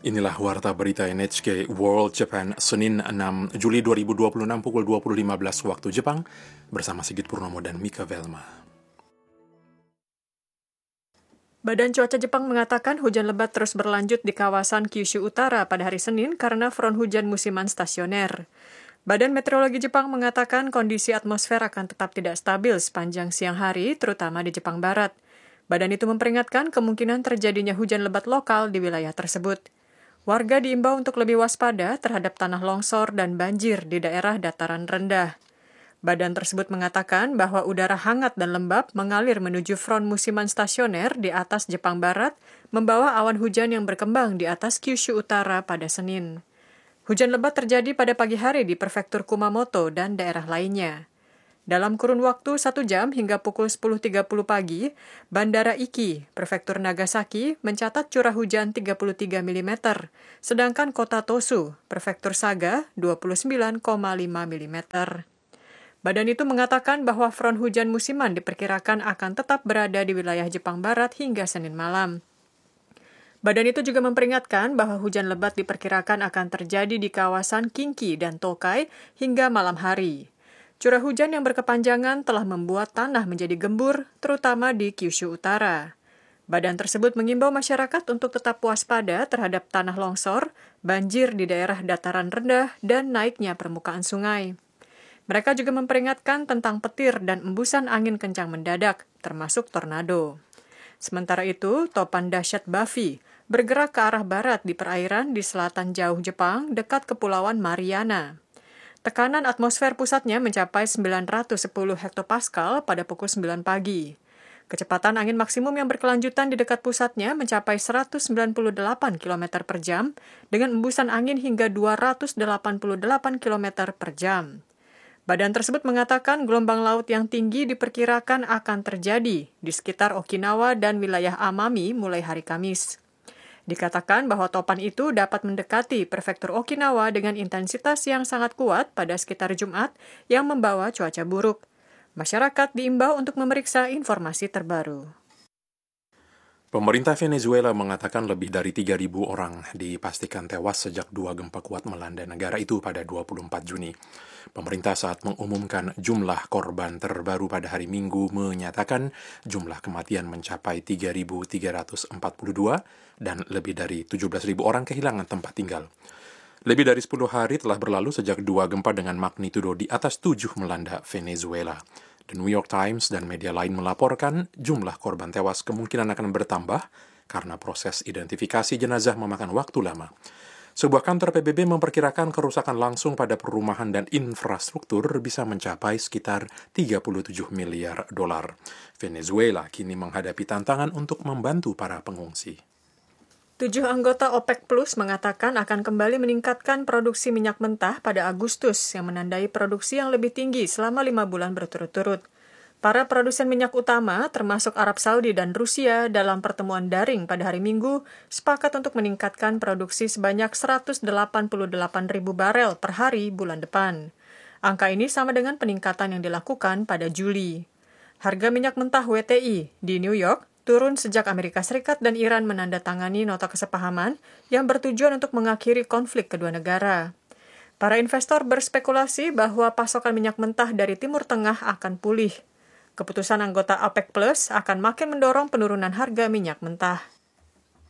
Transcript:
Inilah Warta Berita NHK World Japan, Senin 6 Juli 2026 pukul 20.15 waktu Jepang, bersama Sigit Purnomo dan Mika Velma. Badan Cuaca Jepang mengatakan hujan lebat terus berlanjut di kawasan Kyushu Utara pada hari Senin karena front hujan musiman stasioner. Badan Meteorologi Jepang mengatakan kondisi atmosfer akan tetap tidak stabil sepanjang siang hari, terutama di Jepang Barat. Badan itu memperingatkan kemungkinan terjadinya hujan lebat lokal di wilayah tersebut. Warga diimbau untuk lebih waspada terhadap tanah longsor dan banjir di daerah dataran rendah. Badan tersebut mengatakan bahwa udara hangat dan lembab mengalir menuju front musiman stasioner di atas Jepang Barat, membawa awan hujan yang berkembang di atas Kyushu Utara pada Senin. Hujan lebat terjadi pada pagi hari di prefektur Kumamoto dan daerah lainnya. Dalam kurun waktu 1 jam hingga pukul 10.30 pagi, Bandara Iki, prefektur Nagasaki, mencatat curah hujan 33 mm, sedangkan kota Tosu, prefektur Saga, 29,5 mm. Badan itu mengatakan bahwa front hujan musiman diperkirakan akan tetap berada di wilayah Jepang Barat hingga Senin malam. Badan itu juga memperingatkan bahwa hujan lebat diperkirakan akan terjadi di kawasan Kinki dan Tokai hingga malam hari. Curah hujan yang berkepanjangan telah membuat tanah menjadi gembur, terutama di Kyushu Utara. Badan tersebut mengimbau masyarakat untuk tetap waspada terhadap tanah longsor, banjir di daerah dataran rendah, dan naiknya permukaan sungai. Mereka juga memperingatkan tentang petir dan embusan angin kencang mendadak, termasuk tornado. Sementara itu, topan dahsyat Bafi bergerak ke arah barat di perairan di selatan jauh Jepang dekat Kepulauan Mariana. Tekanan atmosfer pusatnya mencapai 910 hektopascal pada pukul 9 pagi. Kecepatan angin maksimum yang berkelanjutan di dekat pusatnya mencapai 198 km per jam dengan embusan angin hingga 288 km per jam. Badan tersebut mengatakan gelombang laut yang tinggi diperkirakan akan terjadi di sekitar Okinawa dan wilayah Amami mulai hari Kamis. Dikatakan bahwa topan itu dapat mendekati prefektur Okinawa dengan intensitas yang sangat kuat pada sekitar Jumat yang membawa cuaca buruk. Masyarakat diimbau untuk memeriksa informasi terbaru. Pemerintah Venezuela mengatakan lebih dari 3.000 orang dipastikan tewas sejak 2 gempa kuat melanda negara itu pada 24 Juni. Pemerintah saat mengumumkan jumlah korban terbaru pada hari Minggu menyatakan jumlah kematian mencapai 3.342 dan lebih dari 17.000 orang kehilangan tempat tinggal. Lebih dari 10 hari telah berlalu sejak 2 gempa dengan magnitudo di atas 7 melanda Venezuela. The New York Times dan media lain melaporkan jumlah korban tewas kemungkinan akan bertambah karena proses identifikasi jenazah memakan waktu lama. Sebuah kantor PBB memperkirakan kerusakan langsung pada perumahan dan infrastruktur bisa mencapai sekitar 37 miliar dolar. Venezuela kini menghadapi tantangan untuk membantu para pengungsi. 7 anggota OPEC Plus mengatakan akan kembali meningkatkan produksi minyak mentah pada Agustus yang menandai produksi yang lebih tinggi selama 5 bulan berturut-turut. Para produsen minyak utama, termasuk Arab Saudi dan Rusia, dalam pertemuan daring pada hari Minggu, sepakat untuk meningkatkan produksi sebanyak 188.000 barel per hari bulan depan. Angka ini sama dengan peningkatan yang dilakukan pada Juli. Harga minyak mentah WTI di New York turun sejak Amerika Serikat dan Iran menandatangani nota kesepahaman yang bertujuan untuk mengakhiri konflik kedua negara. Para investor berspekulasi bahwa pasokan minyak mentah dari Timur Tengah akan pulih. Keputusan anggota OPEC Plus akan makin mendorong penurunan harga minyak mentah.